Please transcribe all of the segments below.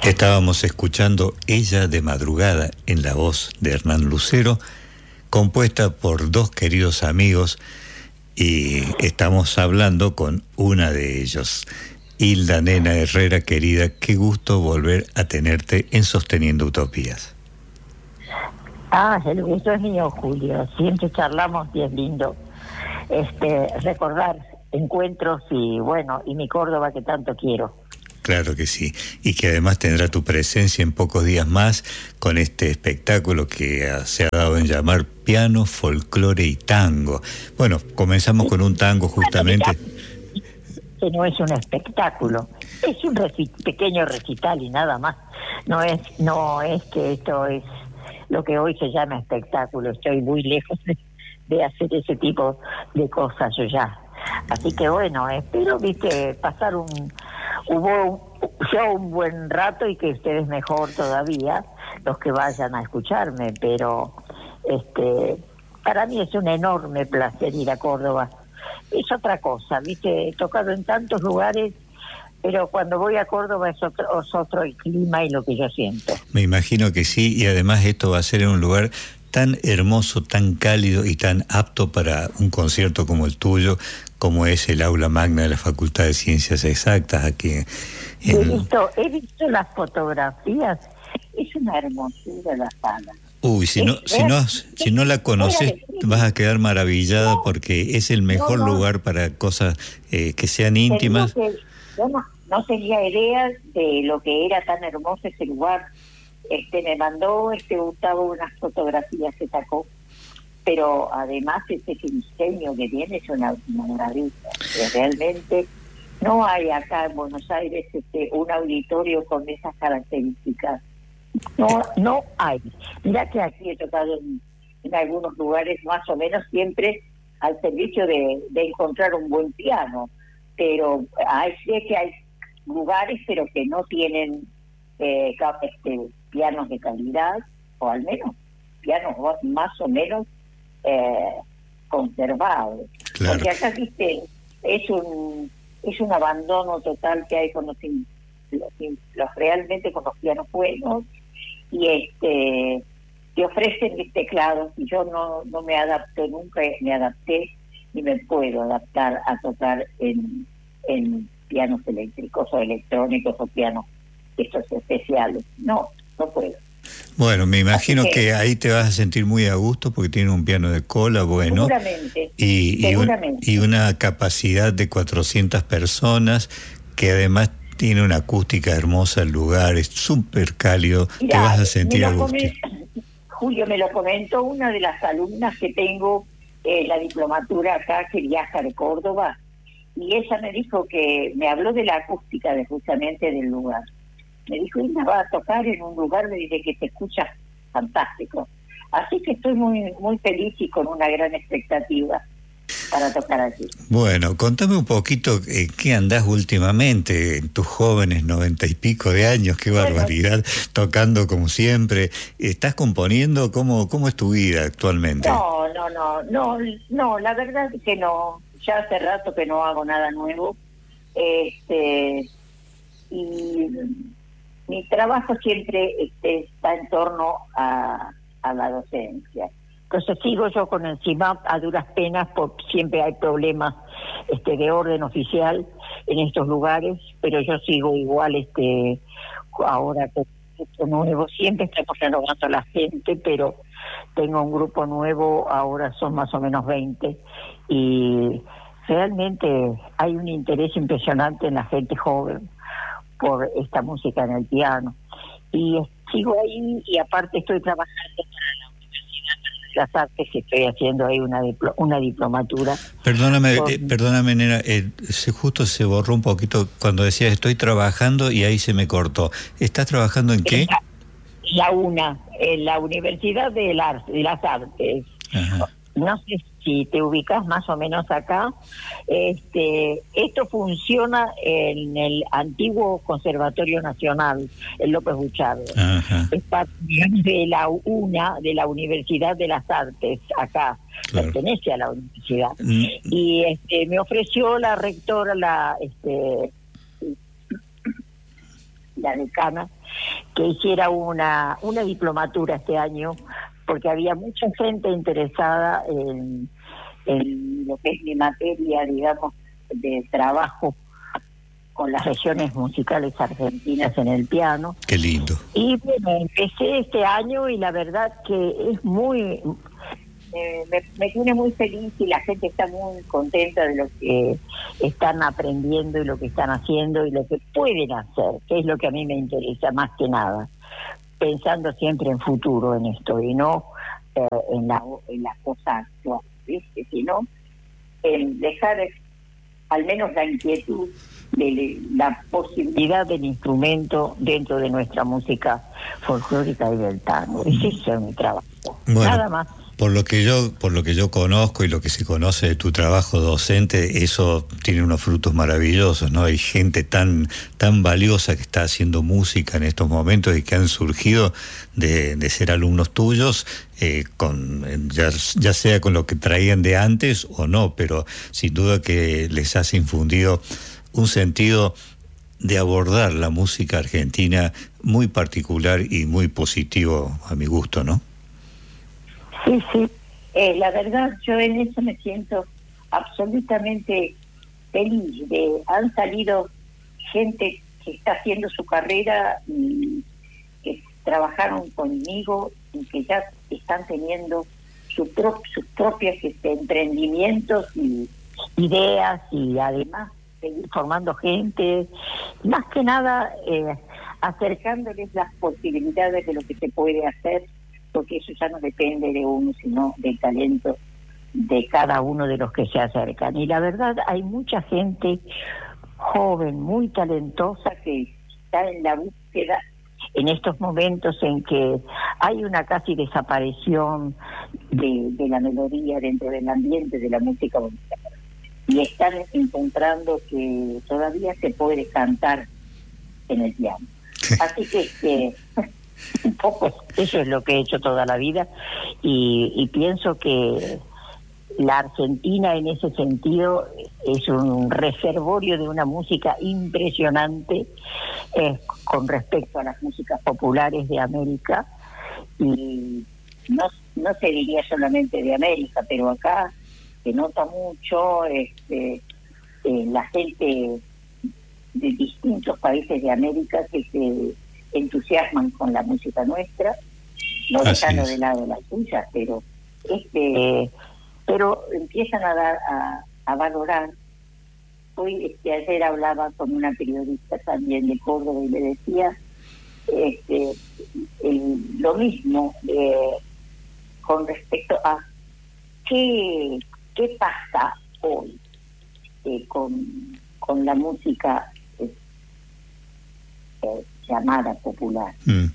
Estábamos escuchando Ella de Madrugada en la voz de Hernán Lucero, compuesta por dos queridos amigos, y estamos hablando con una de ellos. Hilda Nena Herrera, querida, qué gusto volver a tenerte en Sosteniendo Utopías. El gusto es mío, Julio. Siempre charlamos y es lindo recordar encuentros y mi Córdoba que tanto quiero. Claro que sí, y que además tendrá tu presencia en pocos días más con este espectáculo que se ha dado en llamar Piano, Folclore y Tango. Bueno, comenzamos con un tango justamente. Que no es un espectáculo, es un pequeño recital y nada más. No es que esto es lo que hoy se llama espectáculo. Estoy muy lejos de hacer ese tipo de cosas yo ya. Así que espero, pasar un buen rato y que ustedes mejor todavía, los que vayan a escucharme, pero para mí es un enorme placer ir a Córdoba. Es otra cosa, he tocado en tantos lugares, pero cuando voy a Córdoba es otro el clima y lo que yo siento. Me imagino que sí, y además esto va a ser en un lugar tan hermoso, tan cálido y tan apto para un concierto como el tuyo, como es el aula magna de la Facultad de Ciencias Exactas aquí. He visto las fotografías, es una hermosura la sala. Uy, si no la conoces, vas a quedar maravillada porque es el mejor lugar para cosas que sean íntimas. No tenía idea de lo que era tan hermoso ese lugar. Me mandó Gustavo unas fotografías que sacó, pero además ese diseño que tiene es una maravilla. Realmente no hay acá en Buenos Aires un auditorio con esas características. No hay. Mira que aquí he tocado en algunos lugares más o menos siempre al servicio de encontrar un buen piano, pero sé que hay lugares pero que no tienen pianos de calidad, o al menos pianos más o menos conservados. Claro. Porque acá es un abandono total que hay con los realmente con los pianos buenos, y te ofrecen teclados, y yo no me adapté, nunca me adapté ni me puedo adaptar a tocar en pianos eléctricos o electrónicos o pianos estos especiales. No puedo. Bueno, me imagino que ahí te vas a sentir muy a gusto porque tiene un piano de cola bueno. Seguramente. Y una capacidad de 400 personas, que además tiene una acústica hermosa el lugar, es súper cálido. Mirá, te vas a sentir a gusto. Julio, me lo comentó una de las alumnas que tengo la diplomatura acá, que viaja de Córdoba, y ella me dijo que me habló de la acústica justamente del lugar. Me dijo, ella va a tocar en un lugar de que se escucha fantástico. Así que estoy muy, muy feliz y con una gran expectativa para tocar allí. Bueno, contame un poquito qué andás últimamente en tus jóvenes 90 y pico de años, qué barbaridad, tocando como siempre. ¿Estás componiendo? ¿Cómo es tu vida actualmente? No, la verdad es que no. Ya hace rato que no hago nada nuevo. Y mi trabajo siempre está en torno a la docencia. Entonces sigo yo con el CIMAP a duras penas, porque siempre hay problemas de orden oficial en estos lugares, pero yo sigo igual ahora con un grupo nuevo. Siempre estamos renovando a la gente, pero tengo un grupo nuevo, ahora son más o menos 20, y realmente hay un interés impresionante en la gente joven por esta música en el piano. Y sigo ahí, y aparte estoy trabajando para la Universidad de las Artes, que estoy haciendo ahí una diplomatura. Perdóname, nena, justo se borró un poquito cuando decías estoy trabajando, y ahí se me cortó. ¿Estás trabajando en qué? En la Universidad de las Artes. Ajá. No sé si te ubicas más o menos acá. Esto funciona en el antiguo Conservatorio Nacional, el López Buchardo. Es parte de la Universidad de las Artes acá. Claro. Pertenece a la universidad. Y me ofreció la rectora, la decana, que hiciera una diplomatura este año, porque había mucha gente interesada en lo que es mi materia, digamos, de trabajo con las regiones musicales argentinas en el piano. Qué lindo. Y bueno, empecé este año y la verdad que es muy... me tiene muy feliz y la gente está muy contenta de lo que están aprendiendo y lo que están haciendo y lo que pueden hacer, que es lo que a mí me interesa más que nada, pensando siempre en futuro en esto y no en la cosa actual, ¿viste? Sino en dejar al menos la inquietud de la posibilidad del instrumento dentro de nuestra música folclórica y del tango. Ese es mi trabajo. Bueno, nada más. Por lo que yo conozco y lo que se conoce de tu trabajo docente, eso tiene unos frutos maravillosos, ¿no? Hay gente tan valiosa que está haciendo música en estos momentos y que han surgido de ser alumnos tuyos, ya sea con lo que traían de antes o no, pero sin duda que les has infundido un sentido de abordar la música argentina muy particular y muy positivo a mi gusto, ¿no? Sí, sí. La verdad, yo en eso me siento absolutamente feliz. Han salido gente que está haciendo su carrera y que trabajaron conmigo y que ya están teniendo sus propios emprendimientos y ideas, y además seguir formando gente, más que nada acercándoles las posibilidades de lo que se puede hacer, porque eso ya no depende de uno, sino del talento de cada uno de los que se acercan. Y la verdad, hay mucha gente joven, muy talentosa, que está en la búsqueda en estos momentos en que hay una casi desaparición de la melodía dentro del ambiente de la música bonita. Y están encontrando que todavía se puede cantar en el piano. Así que un poco eso es lo que he hecho toda la vida y pienso que la Argentina en ese sentido es un reservorio de una música impresionante con respecto a las músicas populares de América, y no se diría solamente de América, pero acá se nota mucho la gente de distintos países de América que se entusiasman con la música nuestra, no dejando de lado las suyas, pero empiezan a valorar. Hoy ayer hablaba con una periodista también de Córdoba y le decía lo mismo con respecto a qué pasa hoy con la música llamada popular.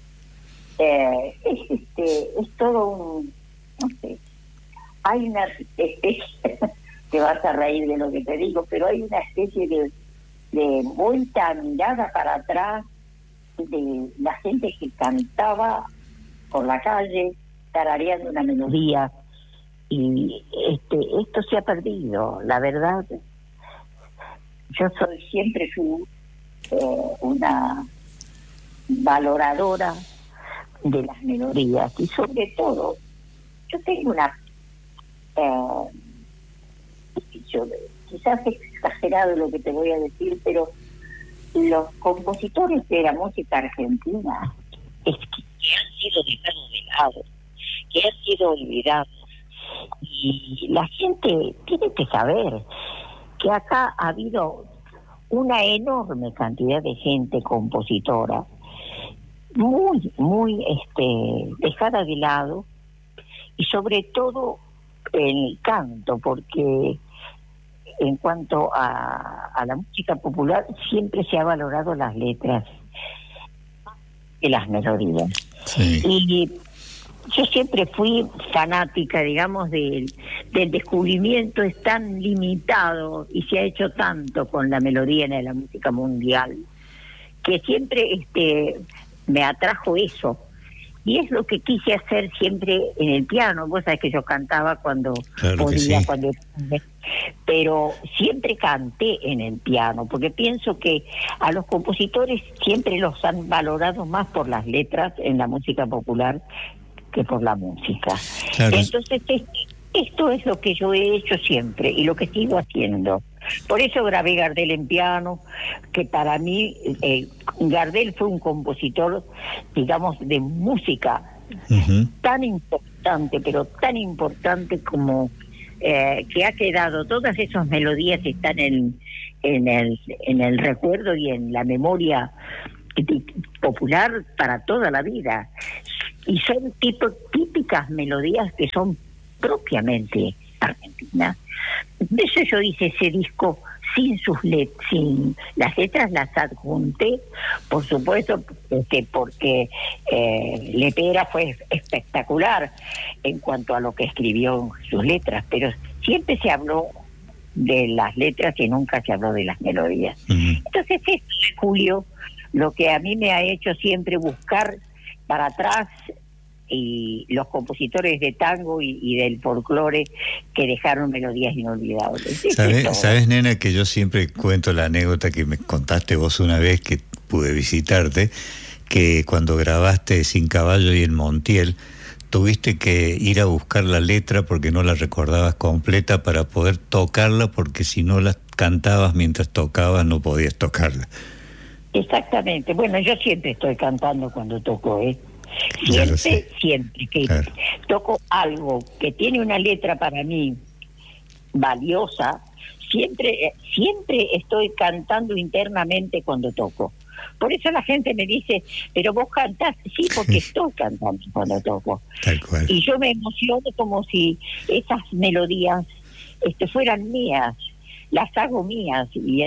Es todo un, no sé, hay una especie, te vas a reír de lo que te digo, pero hay una especie de vuelta mirada para atrás de la gente que cantaba por la calle tarareando una melodía, y esto se ha perdido. La verdad, yo siempre fui una valoradora de las melodías, y sobre todo yo tengo quizás es exagerado lo que te voy a decir, pero los compositores de la música argentina que han sido dejados de lado, que han sido olvidados, y la gente tiene que saber que acá ha habido una enorme cantidad de gente compositora muy dejada de lado, y sobre todo en el canto, porque en cuanto a la música popular siempre se ha valorado las letras y las melodías. Sí. Y yo siempre fui fanática, digamos, del descubrimiento. Es tan limitado y se ha hecho tanto con la melodía en la música mundial, que siempre me atrajo eso. Y es lo que quise hacer siempre en el piano. Vos sabés que yo cantaba cuando Claro que podía, sí. pero siempre canté en el piano, porque pienso que a los compositores siempre los han valorado más por las letras en la música popular que por la música. Claro. Entonces, esto es lo que yo he hecho siempre y lo que sigo haciendo. Por eso grabé Gardel en piano, que para mí Gardel fue un compositor, digamos, de música tan importante, pero tan importante como que ha quedado. Todas esas melodías están en el recuerdo y en la memoria popular para toda la vida. Y son típicas melodías que son propiamente argentinas. De eso yo hice ese disco sin las letras, las adjunté, por supuesto, porque Lepera fue espectacular en cuanto a lo que escribió en sus letras, pero siempre se habló de las letras y nunca se habló de las melodías. Entonces esto es, Julio, lo que a mí me ha hecho siempre buscar para atrás y los compositores de tango y del folclore que dejaron melodías inolvidables. ¿Sabes, nena, que yo siempre cuento la anécdota que me contaste vos una vez que pude visitarte, que cuando grabaste Sin Caballo y El Montiel, tuviste que ir a buscar la letra porque no la recordabas completa para poder tocarla, porque si no la cantabas mientras tocabas no podías tocarla? Exactamente. Bueno, yo siempre estoy cantando cuando toco, siempre que toco algo que tiene una letra para mí valiosa, siempre estoy cantando internamente cuando toco. Por eso la gente me dice, pero vos cantás. Sí, porque estoy cantando cuando toco. Tal cual. Y yo me emociono como si esas melodías fueran mías, las hago mías, y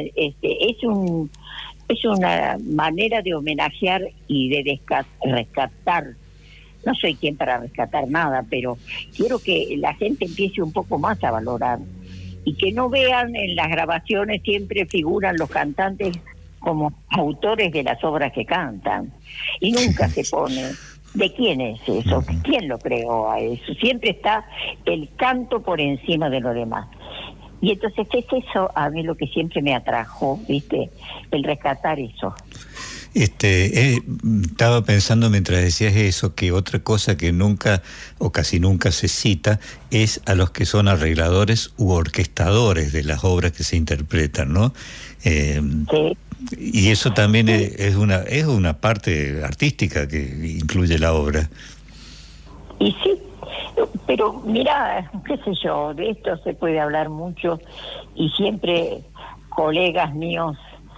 es una manera de homenajear y de rescatar. No soy quien para rescatar nada, pero quiero que la gente empiece un poco más a valorar y que no vean en las grabaciones siempre figuran los cantantes como autores de las obras que cantan y nunca se pone de quién es eso, quién lo creó a eso. Siempre está el canto por encima de lo demás. Y entonces es eso a mí lo que siempre me atrajo, ¿viste? El rescatar eso. Estaba pensando mientras decías eso que otra cosa que nunca o casi nunca se cita es a los que son arregladores u orquestadores de las obras que se interpretan, ¿no? Sí. Y eso también es una parte artística que incluye la obra. Y sí, pero mira, qué sé yo, de esto se puede hablar mucho y siempre colegas míos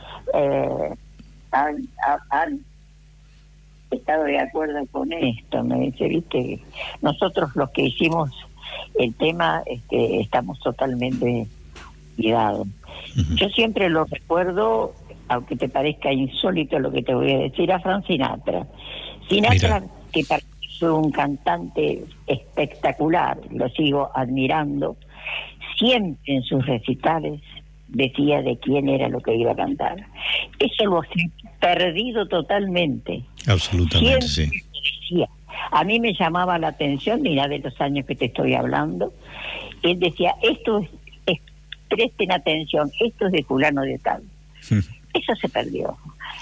han estado de acuerdo con esto. Me dice, viste, nosotros los que hicimos el tema estamos totalmente olvidados. Yo siempre lo recuerdo, aunque te parezca insólito lo que te voy a decir, a Frank Sinatra. Sinatra, que para mí fue un cantante espectacular, lo sigo admirando, siempre en sus recitales decía de quién era lo que iba a cantar. Eso lo he perdido totalmente. Absolutamente, siempre sí. Lo decía. A mí me llamaba la atención, mira, de los años que te estoy hablando, él decía, presten atención, esto es de fulano de tal. Eso se perdió.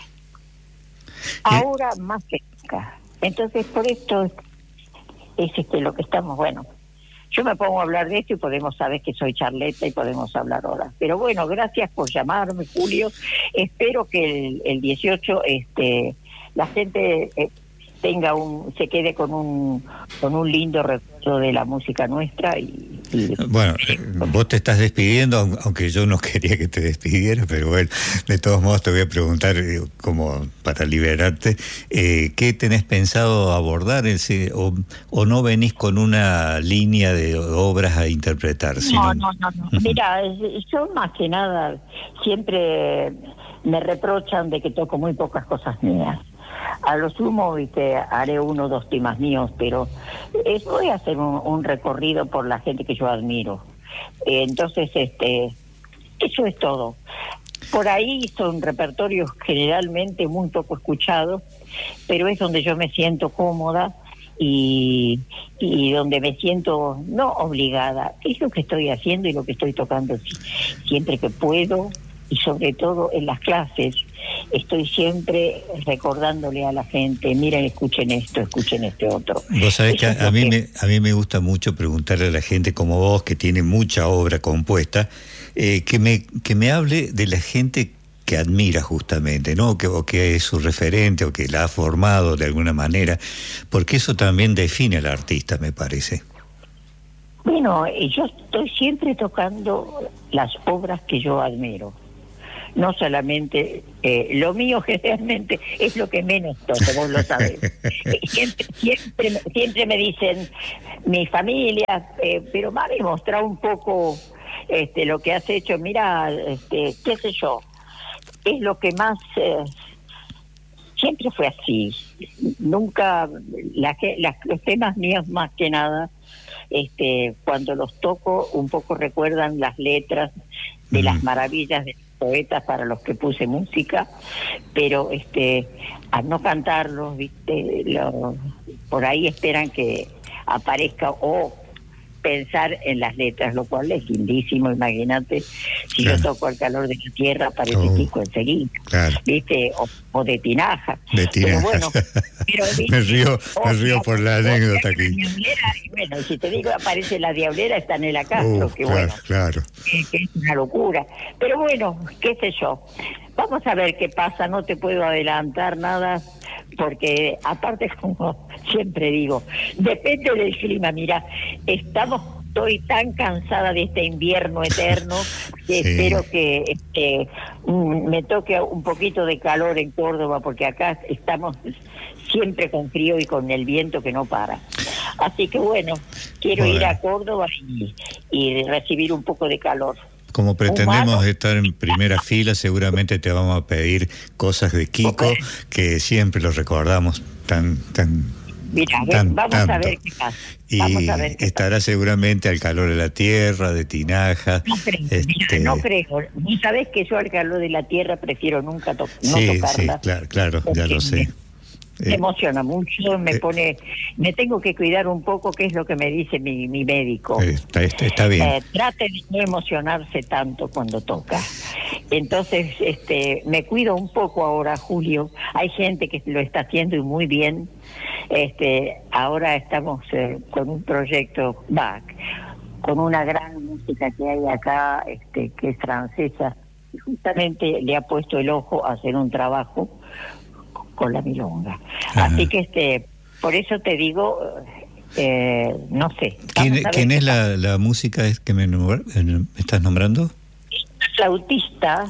Ahora más que nunca. Entonces, por esto es lo que estamos, bueno, yo me pongo a hablar de esto y podemos saber que soy charleta y podemos hablar ahora. Pero bueno, gracias por llamarme, Julio. Espero que el 18 la gente se quede con un lindo recuerdo de la música nuestra bueno, vos te estás despidiendo, aunque yo no quería que te despidieras, pero bueno, de todos modos te voy a preguntar, como para liberarte, ¿qué tenés pensado abordar? ¿O no venís con una línea de obras a interpretar? No. Mira, yo más que nada siempre me reprochan de que toco muy pocas cosas mías. A lo sumo, viste, haré 1 o 2 temas míos, pero voy a hacer un recorrido por la gente que yo admiro. Entonces, eso es todo. Por ahí son repertorios generalmente muy poco escuchados, pero es donde yo me siento cómoda y donde me siento no obligada, es lo que estoy haciendo y lo que estoy tocando siempre que puedo, y sobre todo en las clases estoy siempre recordándole a la gente, miren, escuchen esto, escuchen este otro. Vos sabés que a mí me gusta mucho preguntarle a la gente como vos, que tiene mucha obra compuesta, que me hable de la gente que admira justamente, ¿no? O que es su referente, o que la ha formado de alguna manera, porque eso también define al artista, me parece. Bueno, yo estoy siempre tocando las obras que yo admiro. No solamente, lo mío generalmente es lo que menos toco, vos lo sabés. Siempre me dicen, mi familia, pero mami, mostrá un poco lo que has hecho, mira, qué sé yo, es lo que más, siempre fue así. Nunca, los temas míos más que nada, cuando los toco, un poco recuerdan las letras de las maravillas de poetas para los que puse música, pero al no cantarlos, por ahí esperan que aparezca o pensar en las letras, lo cual es lindísimo. Imagínate, si yo toco El calor de la tierra, aparece Kiko enseguida, ¿viste? O de Tinaja. De Tinaja. Pero bueno, me río por la anécdota aquí. Y bueno, si te digo, aparece la Diablera, está Nela Castro, que claro, bueno, claro. Que es una locura. Pero bueno, qué sé yo. Vamos a ver qué pasa, no te puedo adelantar nada, porque aparte, como siempre digo, depende del clima. Mira, estoy tan cansada de este invierno eterno que espero que me toque un poquito de calor en Córdoba, porque acá estamos siempre con frío y con el viento que no para. Así que bueno, quiero ir a Córdoba y recibir un poco de calor. Como pretendemos estar en primera fila, seguramente te vamos a pedir cosas de Kiko, que siempre lo recordamos Mira, vamos a ver qué pasa. Y estará seguramente Al calor de la tierra, de Tinaja. No creo, mira, no creo. Vos sabés que yo Al calor de la tierra prefiero nunca no tocarla. Sí, claro, ya lo sé. Me emociona mucho, me tengo que cuidar un poco, que es lo que me dice mi médico. Está bien. Trate de no emocionarse tanto cuando toca. Entonces, me cuido un poco ahora, Julio. Hay gente que lo está haciendo y muy bien. Ahora estamos con un proyecto con una gran música que hay acá, que es francesa, y justamente le ha puesto el ojo a hacer un trabajo con la milonga. Ajá. Así que por eso te digo, no sé. ¿Quién es la música que me estás nombrando? Flautista,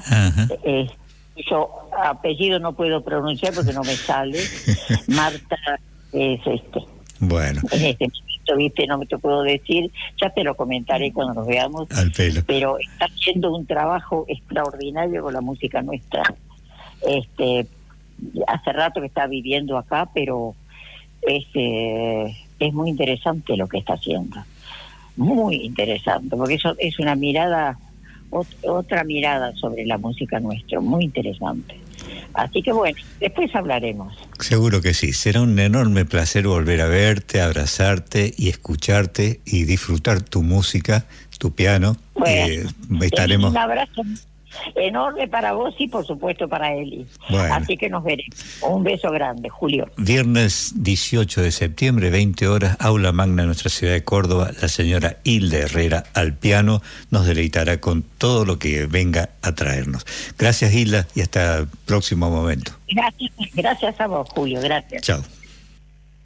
yo apellido no puedo pronunciar porque no me sale. Marta es Bueno. En este momento, viste, no me te puedo decir, ya te lo comentaré cuando nos veamos. Al pelo. Pero está haciendo un trabajo extraordinario con la música nuestra. Hace rato que está viviendo acá, pero es muy interesante lo que está haciendo. Muy interesante, porque eso es una mirada, otra mirada sobre la música nuestra, muy interesante. Así que bueno, después hablaremos. Seguro que sí. Será un enorme placer volver a verte, abrazarte y escucharte y disfrutar tu música, tu piano. Bueno, estaremos... Un abrazo enorme para vos y por supuesto para Eli. Bueno. Así que nos veremos. Un beso grande, Julio. Viernes 18 de septiembre, 20 horas, Aula Magna en nuestra ciudad de Córdoba. La señora Hilda Herrera al piano nos deleitará con todo lo que venga a traernos. Gracias, Hilda, y hasta el próximo momento. Gracias a vos, Julio. Gracias. Chao.